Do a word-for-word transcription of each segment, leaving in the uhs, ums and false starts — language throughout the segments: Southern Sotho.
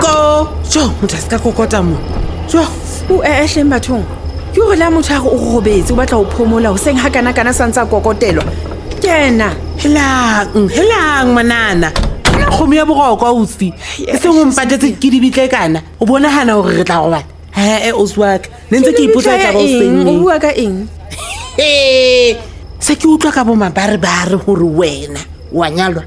Hello. Jo, motho a se ka kokota mo. Jo, o e hleng bathong. Ke go la motho a go robetse o batla go phomola o seng ha kana kana santsa kokotelwa. Kena. helang, helang manana. Ana khomi ya boroko ausi. E se mo mpatetse ke di bitle kana. O bona hana hore re tla go bana. He e oswak. Nentse ke ipotsa ka bo seng. O bua ka eng? Eh, se ke utlwa ka bo mabare bare hore wena wa nyalwa.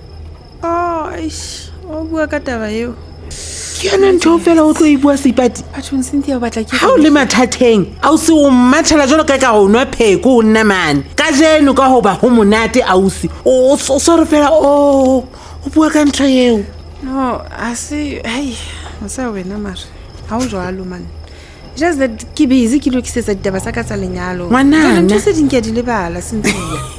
Oh, eish. O bua ka taba eo. Ke yona ntho fela o tlo e bua Seipati. Bathong Cynthia o batla ke. Ha o le mathateng, ausi o mmatshela jalo ka ka o nwa pheko o nna mane. Ka jeno ka hoba ho monate ausi. O so re fela o o bua ka ntho eo. No, a se hey, o sa wena mara. Ha o jwalo man. Just that ke busy ke lokisetsa ditaba tsa ka tsa lenyalo. Ngwanana. Ntse se dinke di lebala Cynthia.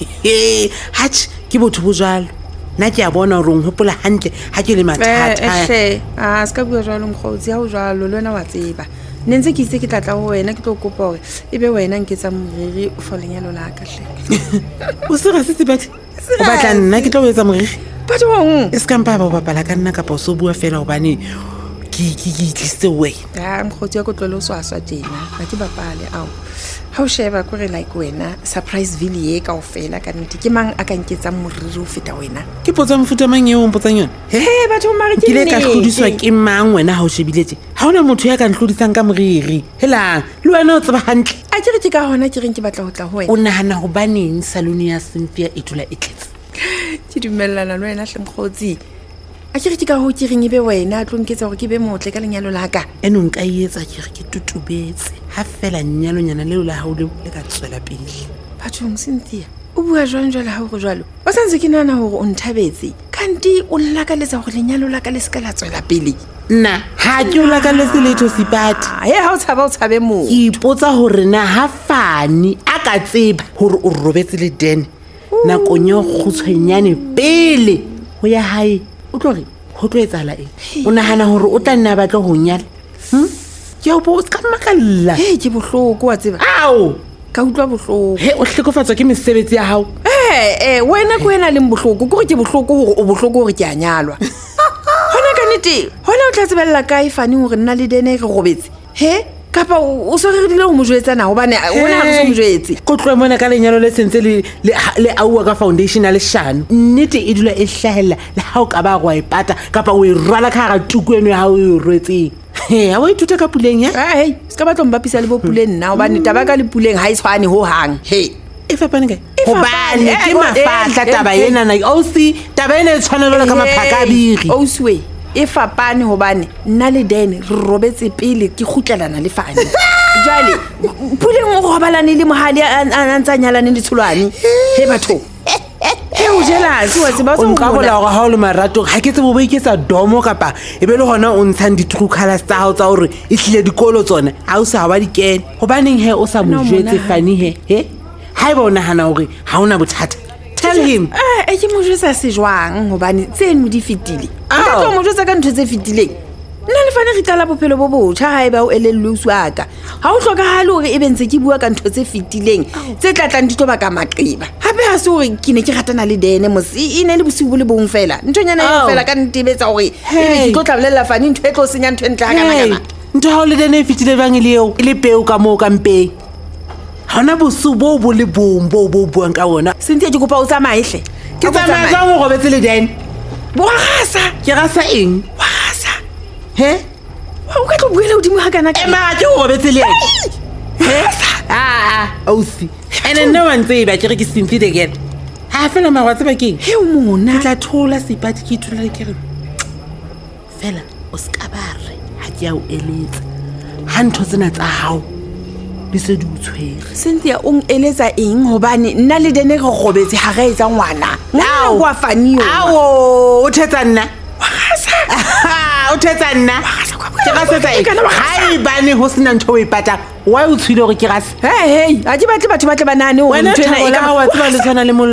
Eh, hatch ke botho bo jalo. Na ke a bona hore o hopola hantle ha ke le mathata. Eh, eh, ah, ska bua jwalo mkhotsi ha o jwalo le wena wa tseba. Ne ntse ke itse ke tlatla ho wena ke tlo kopa hore ebe wena nketsa moriri o fa lenyalo la ka hle. O se ga se Seipati. O batla nna ke tlo etsa moriri. Bathong. E se ka mpa ba bapala ka nna kapa o so bua fela hobane ke ke ke tlise we. Ya mkhotsi ya go tlolo swaswa tjena. Ba ke bapale ao. Ha o sheba go re like wena surprise ville ye ka ofela ka nnete ke mang a ka nketsa moriri o feta wena. Ke potsa mfuta mang eo o mpotsang yona? He batho mare ke le ka hlodiswa ke mang wena ha o shebile tje. Ha ona motho ya ka nhlodisang ka moriri. Helang, le wena o tseba hantle. A ke re ke ka hona ke reng ke batla ho tla ho wena. O nahana ho baneng salone ya Cynthia e tula e tletse. Ke dumellana le wena hle mkhotsi. A ke re ke ka ho ke reng ebe wena a tlo nketsa hore ke be motle ka lenyalo la ka. Eno nka ietsa ke re ke tutubetse. Ha fela nyalo nyana leo la hao le le ka tswela pele. Bathong Cynthia o bua jwang jwale ha go jwalo o santse ke nana hore o nthabetse kanti o lakaletsa hore lenyalo la ka le se ka la tswela pele. Nna ha ke o lakaletse letho Seipati. He ha o tshaba o tshabe mo. Ke ipotsa hore na ha Fani a ka tseba hore o robetse le Den nakong ya khutshwenyane pele ho ya hae o tlo re ho tlo etsala eng. O nahana hore o tla nna batla ho nyala. Hm? Ke o bo ska makalla. He ke bohloko wa tseba. Ao ka utlwa bohloko. He o hlekofatswa ke mesebetsi ya hao. Eh eh wena ko ena le bohloko ko re ke bohloko hore o bohloko hore ke a nyalwa. Hona ka nete hona o tla tsebella kae Fani hore nna le Dene re robetse. He kapa o so re dile ho mo jwetsa na hobane wena ha o so mo jwetse. Go tloe mona ka lenyalo le sentse le le auwa ka foundation le shano. Nnete e dula e hlahella le ha o ka ba go ipata kapa o e rwala ka ga tuku eno ha o e rwetseng. He ha o ithuta ka puleng ya? Hey, ska batlo mbapisa le bo puleng nna hobane taba ka le puleng ha e tshwane ho hang. He e fapane kae? Hobane ke mafatla taba ena na o si taba ena e tshwanela ka maphaka a biri. O swe e fapane hobane nna le Dene re robetse pele ke khutlelana le Fani. Jwale puleng o robalane le mohadi a ntsa nyalane le tshulwane. He batho he o jela se wa se ba so nka bola go ha o le marato ha ke tsebo bo iketsa domo kapa e be le hona o ntshang di true colors tsa hao tsa hore e hlile dikolo tsona ha o sa ba di kene hobaneng he o sa mo jwetse Fani he he ha e bona hana hore ha ona bothata tell him eh ke mo jwetsa se jwang hobane tseno di fitile ka tlo mo jwetsa ka ntho tse fitileng nna le Fani re tla bophelo bo botjha ha e ba o elelle o swaka ha o hloka hale hore e bentse ke bua ka ntho tse fitileng tse tlatlang di toba ka maqeba hape ha se hore ke ne ke ratana le Dene mosi e ne le bosiu bo le bong fela ntonyana e fela ka ntebetsa hore e ke tlo tlabolella Fani ntho e tlo senya ntho entle ha kana kana ntho ha o le Dene e fitile bang le eo e le peo ka mo ka mpeng hona bosiu bo bo le bombo bo buang ka ona Cynthia ke kopa o tsamaye hle ke tsamaya jang go robetse le Dene bo gasa ke gasa eng gasa he o ka tlo buela hodimo ha kana e ma ke go robetse le he ah ah o si ene no one say ba ke re ke Cynthia again ha fela magwa tseba keng he o mona tla thola Seipati ke thola ke re fela o ska bare ha ke ya o eletsa ha ntho tsena tsa hao di se di utshwere Cynthia o eletsa eng hobane nna le Dene re robetse ha re etsa ngwana ngwana kwa Fani yo awo o thetsa nna o thetsa nna ke ga setsa eng ha e bane ho sena ntho o e patang wa o tshwile hore ke ga se hey hey a ke batle batho ba tle banane o ntwe na e ka wa tseba le tshwana le